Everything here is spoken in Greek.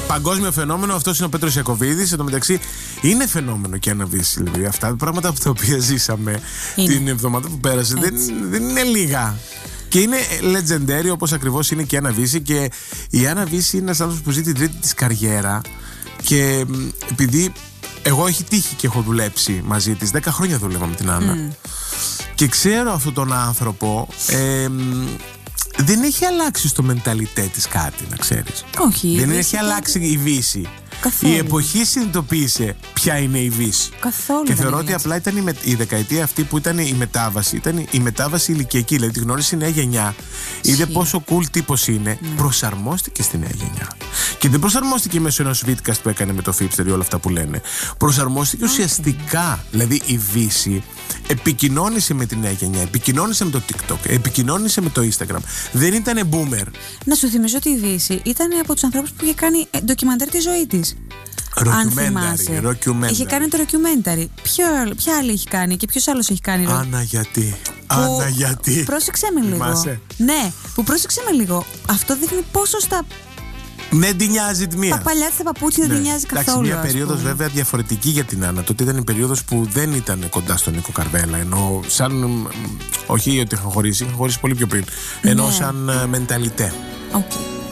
παγκόσμιο φαινόμενο. Αυτός είναι ο Πέτρος Ιακωβίδης. Εν τω μεταξύ, είναι φαινόμενο και Άννα Βύση. Δηλαδή, αυτά τα πράγματα από τα οποία ζήσαμε την εβδομάδα που πέρασε δεν είναι λίγα. Και είναι legendary, όπως ακριβώς είναι και η Άννα Βύση. Και η Άννα Βύση είναι ένας άνθρωπος που ζει την τρίτη της καριέρα. Και επειδή εγώ έχει τύχει και έχω δουλέψει μαζί της, 10 χρόνια δούλευα με την Άννα. Και ξέρω αυτόν τον άνθρωπο. Δεν έχει αλλάξει στο μενταλιτέ της κάτι, να ξέρεις. Όχι. Δεν έχει αλλάξει η Βύση. Καθόλου. Η εποχή συνειδητοποίησε ποια είναι η Βύση. Καθόλου. Και θεωρώ ότι απλά ήταν η δεκαετία αυτή που ήταν η μετάβαση. Ήταν η μετάβαση ηλικιακή. Δηλαδή τη γνώρισε η νέα γενιά. Είδε πόσο cool τύπος είναι. Προσαρμόστηκε στη νέα γενιά. Και δεν προσαρμόστηκε μέσω ενός βίντεο που έκανε με το Fipster ή όλα αυτά που λένε. Προσαρμόστηκε ουσιαστικά. Δηλαδή η Βύση επικοινώνησε με τη νέα γενιά. Επικοινώνησε με το TikTok. Επικοινώνησε με το Instagram. Δεν ήταν boomer. Να σου θυμίσω ότι η Βύση ήταν από τους ανθρώπους που είχε κάνει ντοκιμαντέρ τη ζωή της. Ροκιουμένταρι. Είχε κάνει το ροκιουμένταρι. Ποια άλλη έχει κάνει και ποιος άλλος έχει κάνει? Άννα, γιατί. Άννα, γιατί. Πρόσεξε με λίγο. Θυμάσαι? Ναι, που πρόσεξε με λίγο. Αυτό δείχνει πόσο στα. Δεν την νοιάζει τη μία. Τα παλιά της τα παπούτσια δεν νοιάζει καθόλου. Μια περίοδος βέβαια διαφορετική για την Άννα. Τότε ήταν η περίοδος που δεν ήταν κοντά στον Νίκο Καρβέλα. Ενώ σαν. Όχι ότι είχαν χωρίσει πολύ πιο πριν. Ενώ σαν μενταλιτέ. Okay.